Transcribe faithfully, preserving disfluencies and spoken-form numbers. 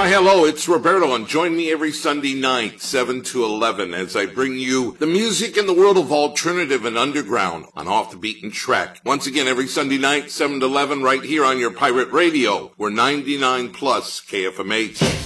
Why, hello, it's Roberto, and join me every Sunday night, seven to eleven, as I bring you the music in the world of alternative and underground on Off the Beaten Track. Once again, every Sunday night, seven to eleven, right here on your pirate radio. We're ninety-nine plus K F M H.